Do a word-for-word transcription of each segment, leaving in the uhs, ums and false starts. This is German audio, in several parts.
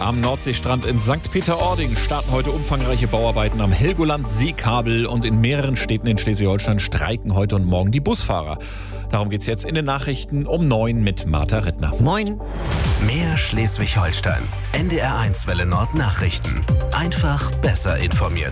Am Nordseestrand in Sankt Peter-Ording starten heute umfangreiche Bauarbeiten am Helgoland-Seekabel und in mehreren Städten in Schleswig-Holstein streiken heute und morgen die Busfahrer. Darum geht's jetzt in den Nachrichten um neun mit Martha Rittner. Moin. Mehr Schleswig-Holstein. N D R eins Welle Nord Nachrichten. Einfach besser informiert.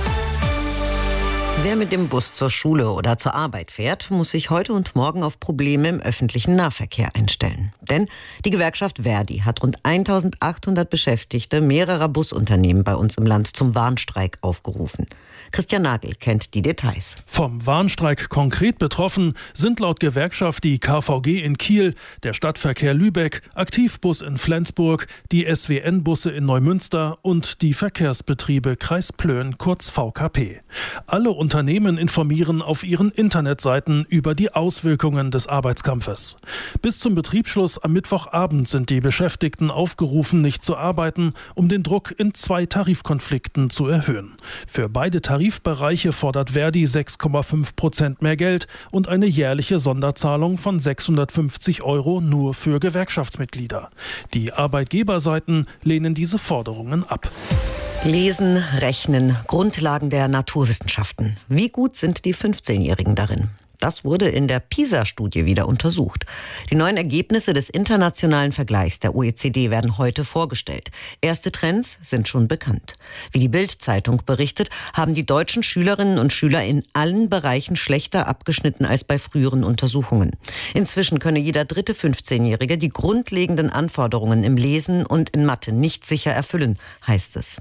Wer mit dem Bus zur Schule oder zur Arbeit fährt, muss sich heute und morgen auf Probleme im öffentlichen Nahverkehr einstellen. Denn die Gewerkschaft Verdi hat rund eintausendachthundert Beschäftigte mehrerer Busunternehmen bei uns im Land zum Warnstreik aufgerufen. Christian Nagel kennt die Details. Vom Warnstreik konkret betroffen sind laut Gewerkschaft die K V G in Kiel, der Stadtverkehr Lübeck, Aktivbus in Flensburg, die S W N-Busse in Neumünster und die Verkehrsbetriebe Kreis Plön, kurz V K P. Alle Unternehmen informieren auf ihren Internetseiten über die Auswirkungen des Arbeitskampfes. Bis zum Betriebsschluss am Mittwochabend sind die Beschäftigten aufgerufen, nicht zu arbeiten, um den Druck in zwei Tarifkonflikten zu erhöhen. Für beide Tarifbereiche fordert Verdi sechs Komma fünf Prozent mehr Geld und eine jährliche Sonderzahlung von sechshundertfünfzig Euro nur für Gewerkschaftsmitglieder. Die Arbeitgeberseiten lehnen diese Forderungen ab. Lesen, Rechnen, Grundlagen der Naturwissenschaften. Wie gut sind die fünfzehnjährigen darin? Das wurde in der PISA-Studie wieder untersucht. Die neuen Ergebnisse des internationalen Vergleichs der O E C D werden heute vorgestellt. Erste Trends sind schon bekannt. Wie die Bild-Zeitung berichtet, haben die deutschen Schülerinnen und Schüler in allen Bereichen schlechter abgeschnitten als bei früheren Untersuchungen. Inzwischen könne jeder dritte fünfzehnjährige die grundlegenden Anforderungen im Lesen und in Mathe nicht sicher erfüllen, heißt es.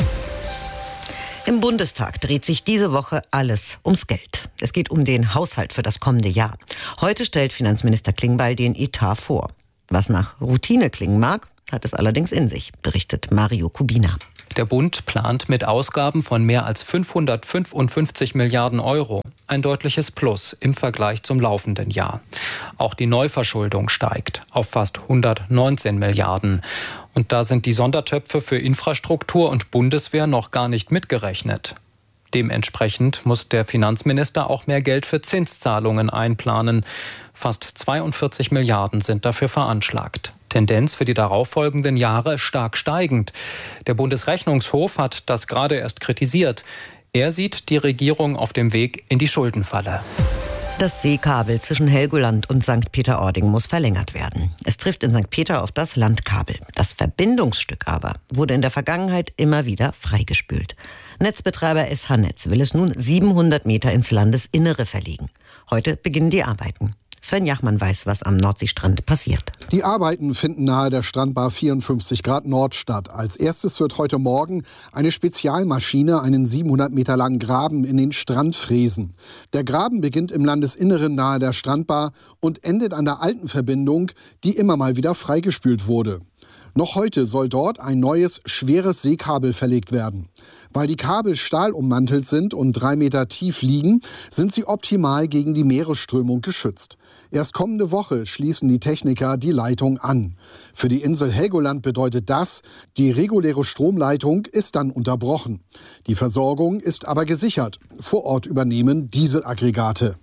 Im Bundestag dreht sich diese Woche alles ums Geld. Es geht um den Haushalt für das kommende Jahr. Heute stellt Finanzminister Klingbeil den Etat vor. Was nach Routine klingen mag, hat es allerdings in sich, berichtet Mario Kubina. Der Bund plant mit Ausgaben von mehr als fünfhundertfünfundfünfzig Milliarden Euro. Ein deutliches Plus im Vergleich zum laufenden Jahr. Auch die Neuverschuldung steigt auf fast hundertneunzehn Milliarden. Und da sind die Sondertöpfe für Infrastruktur und Bundeswehr noch gar nicht mitgerechnet. Dementsprechend muss der Finanzminister auch mehr Geld für Zinszahlungen einplanen. Fast zweiundvierzig Milliarden sind dafür veranschlagt. Tendenz für die darauffolgenden Jahre stark steigend. Der Bundesrechnungshof hat das gerade erst kritisiert. Er sieht die Regierung auf dem Weg in die Schuldenfalle. Das Seekabel zwischen Helgoland und Sankt Peter-Ording muss verlängert werden. Es trifft in Sankt Peter auf das Landkabel. Das Verbindungsstück aber wurde in der Vergangenheit immer wieder freigespült. Netzbetreiber S H-Netz will es nun siebenhundert Meter ins Landesinnere verlegen. Heute beginnen die Arbeiten. Sven Jachmann weiß, was am Nordseestrand passiert. Die Arbeiten finden nahe der Strandbar vierundfünfzig Grad Nord statt. Als erstes wird heute Morgen eine Spezialmaschine einen siebenhundert Meter langen Graben in den Strand fräsen. Der Graben beginnt im Landesinneren nahe der Strandbar und endet an der alten Verbindung, die immer mal wieder freigespült wurde. Noch heute soll dort ein neues, schweres Seekabel verlegt werden. Weil die Kabel stahlummantelt sind und drei Meter tief liegen, sind sie optimal gegen die Meeresströmung geschützt. Erst kommende Woche schließen die Techniker die Leitung an. Für die Insel Helgoland bedeutet das, die reguläre Stromleitung ist dann unterbrochen. Die Versorgung ist aber gesichert. Vor Ort übernehmen Dieselaggregate.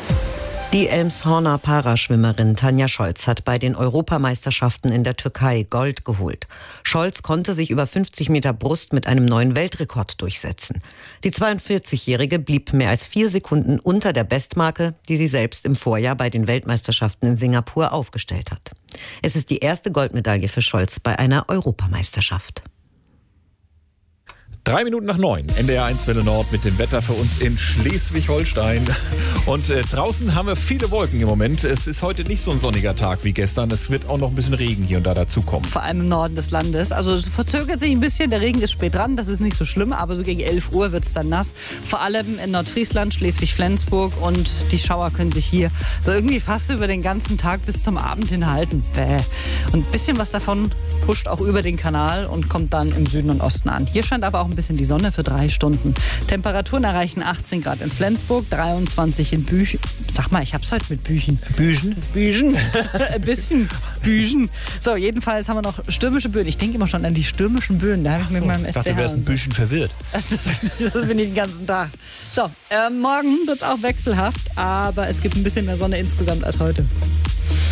Die Elmshorner Paraschwimmerin Tanja Scholz hat bei den Europameisterschaften in der Türkei Gold geholt. Scholz konnte sich über fünfzig Meter Brust mit einem neuen Weltrekord durchsetzen. Die zweiundvierzigjährige blieb mehr als vier Sekunden unter der Bestmarke, die sie selbst im Vorjahr bei den Weltmeisterschaften in Singapur aufgestellt hat. Es ist die erste Goldmedaille für Scholz bei einer Europameisterschaft. Drei Minuten nach neun, N D R eins Welle Nord mit dem Wetter für uns in Schleswig-Holstein. Und äh, draußen haben wir viele Wolken im Moment. Es ist heute nicht so ein sonniger Tag wie gestern. Es wird auch noch ein bisschen Regen hier und da dazukommen. Vor allem im Norden des Landes. Also es verzögert sich ein bisschen. Der Regen ist spät dran, das ist nicht so schlimm. Aber so gegen elf Uhr wird es dann nass. Vor allem in Nordfriesland, Schleswig-Flensburg. Und die Schauer können sich hier so irgendwie fast über den ganzen Tag bis zum Abend hinhalten. Bäh. Und ein bisschen was davon huscht auch über den Kanal und kommt dann im Süden und Osten an. Hier scheint aber auch ein bisschen die Sonne für drei Stunden. Temperaturen erreichen achtzehn Grad in Flensburg, dreiundzwanzig in Büchen. Sag mal, ich hab's heute mit Büchen. Büchen? Büchen. Ein bisschen Büchen. So, jedenfalls haben wir noch stürmische Böen. Ich denke immer schon an die stürmischen Böen. Da habe ich so, mit meinem ich S dachte, C H. du wärst ein bisschen verwirrt. Das, das bin ich den ganzen Tag. So, äh, morgen wird's auch wechselhaft, aber es gibt ein bisschen mehr Sonne insgesamt als heute.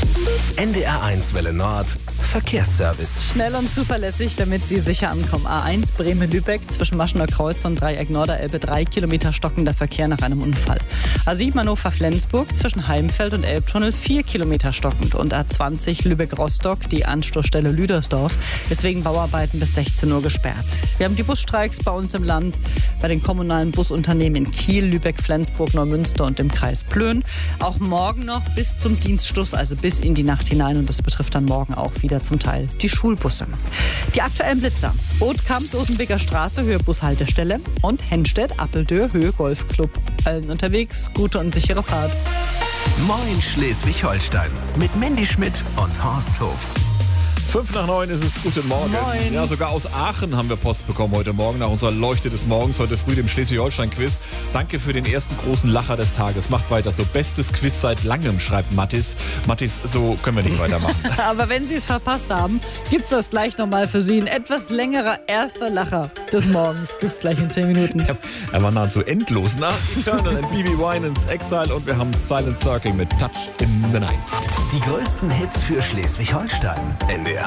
N D R eins Welle Nord Verkehrsservice. Schnell und zuverlässig, damit Sie sicher ankommen. A eins Bremen-Lübeck zwischen Maschener Kreuz und Dreieck Norderelbe, drei Kilometer stockender Verkehr nach einem Unfall. A sieben Hannover-Flensburg zwischen Heimfeld und Elbtunnel, vier Kilometer stockend. Und A zwanzig Lübeck-Rostock, die Anstoßstelle Lüdersdorf, ist wegen Bauarbeiten bis sechzehn Uhr gesperrt. Wir haben die Busstreiks bei uns im Land, bei den kommunalen Busunternehmen in Kiel, Lübeck, Flensburg, Neumünster und im Kreis Plön. Auch morgen noch bis zum Dienstschluss, also bis in die Nacht hinein. Und das betrifft dann morgen auch wieder zum Teil die Schulbusse. Die aktuellen Blitzer: Othkamp, Dosenbeker Straße, Höhe Bushaltestelle, und Hennstedt, Appeldöhr, Höhe Golfclub. Allen unterwegs, gute und sichere Fahrt. Moin Schleswig-Holstein mit Mandy Schmidt und Horst Hof. Fünf nach neun ist es. Guten Morgen. Moin. Ja, sogar aus Aachen haben wir Post bekommen heute Morgen nach unserer Leuchte des Morgens, heute früh dem Schleswig-Holstein-Quiz. Danke für den ersten großen Lacher des Tages. Macht weiter so. Bestes Quiz seit langem, schreibt Mattis. Mattis, so können wir nicht weitermachen. Aber wenn Sie es verpasst haben, gibt es das gleich nochmal für Sie. Ein etwas längerer erster Lacher des Morgens. Gibt es gleich in zehn Minuten. Ja, er war nahezu endlos. Nach Eternal und B B Winans Exile und wir haben Silent Circle mit Touch in the Night. Die größten Hits für Schleswig-Holstein. N D R